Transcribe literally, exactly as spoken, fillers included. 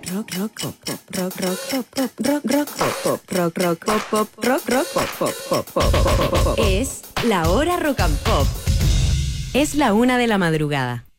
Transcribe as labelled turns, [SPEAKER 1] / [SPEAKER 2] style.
[SPEAKER 1] rock, rock, pop, pop, rock, rock, pop, pop, rock, rock, pop, pop, rock, rock, pop, pop, rock, rock, pop, pop, pop, pop, pop, pop. Es la hora rock and pop. Es la una de la madrugada.